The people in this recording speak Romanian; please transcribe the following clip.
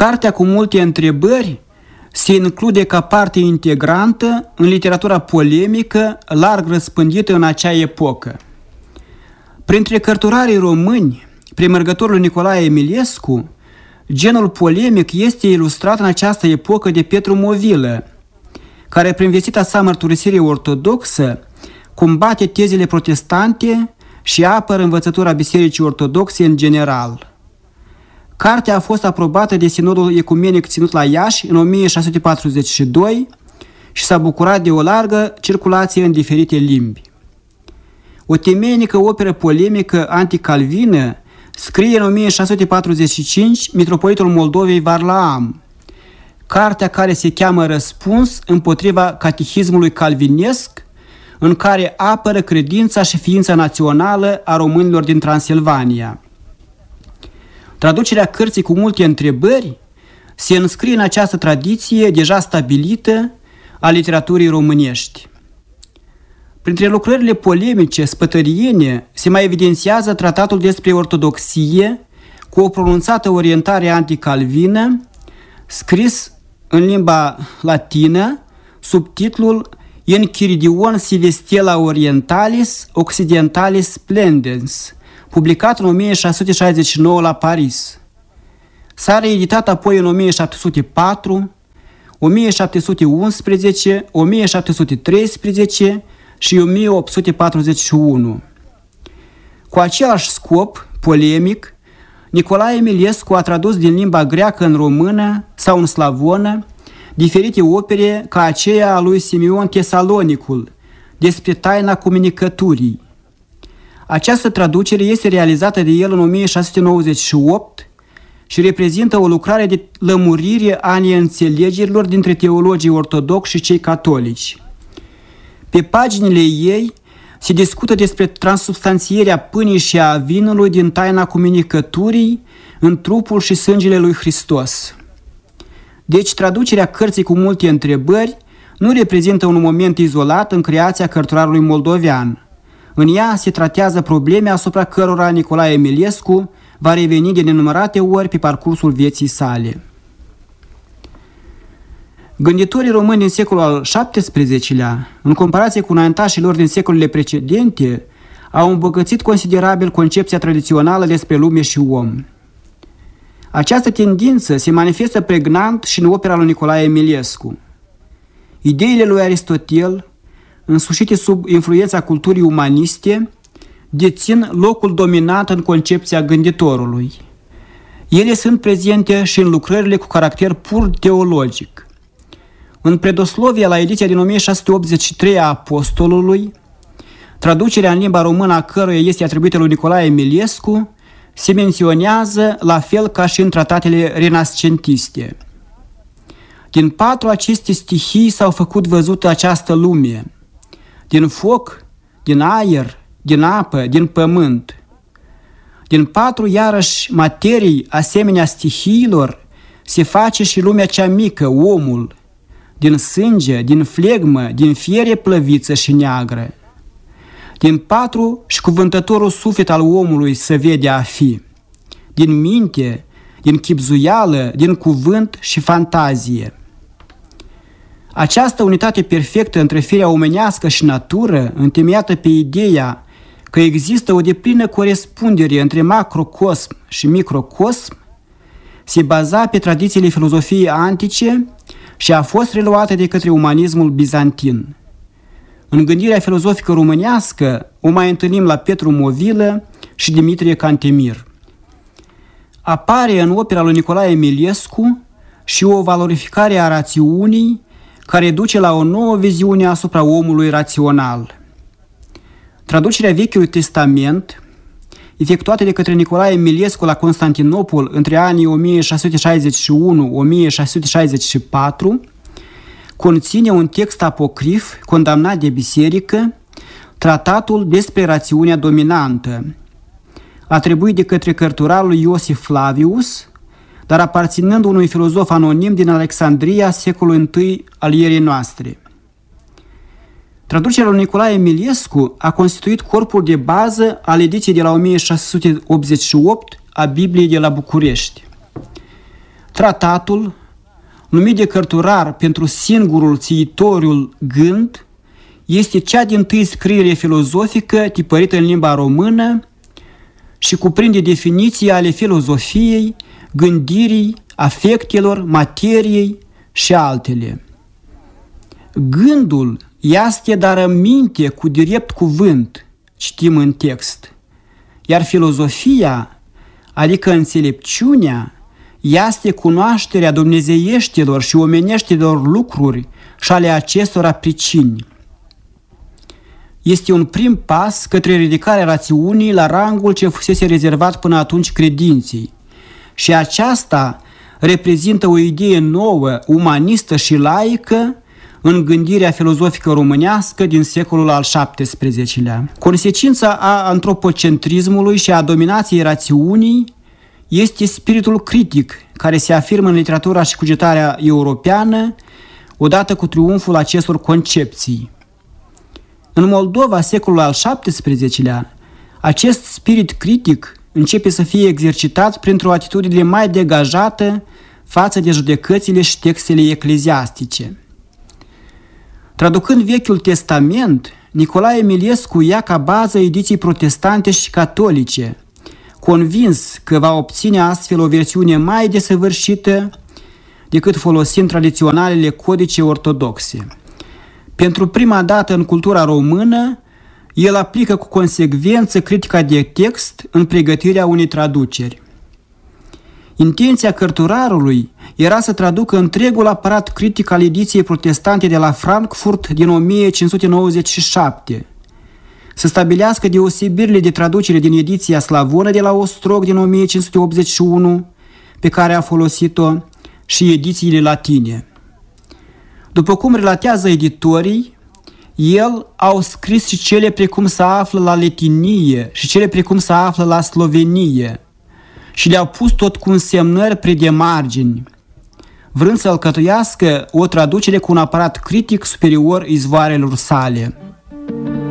Cartea cu multe întrebări se include ca parte integrantă în literatura polemică larg răspândită în acea epocă. Printre cărturarii români, premergătorul Nicolae Emilescu, genul polemic este ilustrat în această epocă de Petru Movilă, care prin vestita sa mărturisire ortodoxă combate tezele protestante și apără învățătura Bisericii Ortodoxe în general. Cartea a fost aprobată de Sinodul Ecumenic ținut la Iași în 1642 și s-a bucurat de o largă circulație în diferite limbi. O temeinică operă polemică anticalvină scrie în 1645 mitropolitul Moldovei Varlaam, cartea care se cheamă Răspuns împotriva catehismului calvinesc, în care apără credința și ființa națională a românilor din Transilvania. Traducerea cărții cu multe întrebări se înscrie în această tradiție deja stabilită a literaturii românești. Printre lucrările polemice spătăriene se mai evidențiază tratatul despre ortodoxie cu o pronunțată orientare anticalvină, scris în limba latină sub titlul Enchiridion sive stella orientalis occidentalis splendens, publicat în 1669 la Paris. S-a reeditat apoi în 1704, 1711, 1713 și 1841. Cu același scop polemic, Nicolae Emilescu a tradus din limba greacă în română sau în slavonă diferite opere ca aceea a lui Simeon Tesalonicul despre taina comunicăturii. Această traducere este realizată de el în 1698 și reprezintă o lucrare de lămurire a neînțelegerilor dintre teologii ortodoxi și cei catolici. Pe paginile ei se discută despre transubstanțierea pâinii și a vinului din taina comunicăturii în trupul și sângele lui Hristos. Deci, traducerea cărții cu multe întrebări nu reprezintă un moment izolat în creația cărturarului moldovean. În ea se tratează probleme asupra cărora Nicolae Emilescu va reveni de nenumărate ori pe parcursul vieții sale. Gânditorii români din secolul al XVII-lea, în comparație cu înaintașii lor din secolele precedente, au îmbogățit considerabil concepția tradițională despre lume și om. Această tendință se manifestă pregnant și în opera lui Nicolae Emilescu. Ideile lui Aristotel, însușite sub influența culturii umaniste, dețin locul dominant în concepția gânditorului. Ele sunt prezente și în lucrările cu caracter pur teologic. În Predoslovia, la ediția din 1683 a Apostolului, traducerea în limba română a căruia este atribuită lui Nicolae Emilescu, se menționează la fel ca și în tratatele renascentiste. Din 4 aceste stihii s-au făcut văzută această lume, din foc, din aer, din apă, din pământ. Din 4 iarăși materii asemenea stihiilor se face și lumea cea mică, omul, din sânge, din flegmă, din fiere plăviță și neagră. Din 4 și cuvântătorul suflet al omului se vede a fi, din minte, din chibzuială, din cuvânt și fantazie. Această unitate perfectă între firea omenească și natură, întemeiată pe ideea că există o deplină corespundere între macrocosm și microcosm, se baza pe tradițiile filozofiei antice și a fost reluată de către umanismul bizantin. În gândirea filozofică românească o mai întâlnim la Petru Movilă și Dimitrie Cantemir. Apare în opera lui Nicolae Emilescu și o valorificare a rațiunii care duce la o nouă viziune asupra omului rațional. Traducerea Vechiului Testament, efectuată de către Nicolae Emilescu la Constantinopol între anii 1661-1664, conține un text apocrif condamnat de biserică, tratatul despre rațiunea dominantă, atribuit de către cărturarul Iosif Flavius, dar aparținând unui filozof anonim din Alexandria, secolul I al ierei noastre. Traducerea lui Nicolae Emilescu a constituit corpul de bază al ediției de la 1688 a Bibliei de la București. Tratatul, numit de cărturar pentru singurul țiitoriul gând, este cea dintâi scriere filozofică tipărită în limba română și cuprinde definiții ale filozofiei, gândirii, afectelor, materiei și altele. Gândul este dar minte cu drept cuvânt, citim în text, iar filozofia, adică înțelepciunea, este cunoașterea dumnezeieștilor și omeneștilor lucruri și ale acestora pricini. Este un prim pas către ridicarea rațiunii la rangul ce fusese rezervat până atunci credinței, și aceasta reprezintă o idee nouă, umanistă și laică în gândirea filozofică românească din secolul al XVII-lea. Consecința a antropocentrismului și a dominației rațiunii este spiritul critic care se afirmă în literatura și cugetarea europeană odată cu triumful acestor concepții. În Moldova, secolul al XVII-lea, acest spirit critic începe să fie exercitat printr-o atitudine mai degajată față de judecățile și textele ecleziastice. Traducând Vechiul Testament, Nicolae Emiliescu ia ca bază ediții protestante și catolice, convins că va obține astfel o versiune mai desăvârșită decât folosind tradiționalele codice ortodoxe. Pentru prima dată în cultura română, el aplică cu consecvență critica de text în pregătirea unei traduceri. Intenția cărturarului era să traducă întregul aparat critic al ediției protestante de la Frankfurt din 1597, să stabilească deosebirile de traducere din ediția slavonă de la Ostrog din 1581, pe care a folosit-o, și edițiile latine. După cum relatează editorii, el au scris și cele precum se află la letinie și cele precum se află la slovenie și le-au pus tot cu însemnări predemargini, vrând să alcătuiască o traducere cu un aparat critic superior izvoarelor sale.